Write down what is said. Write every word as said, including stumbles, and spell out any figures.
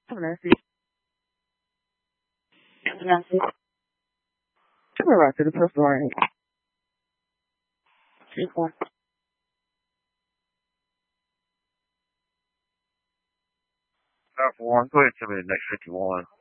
Nancy. Nancy. Come right to the pistol range. Keep one. Alpha one, go ahead to me, next fifty-one.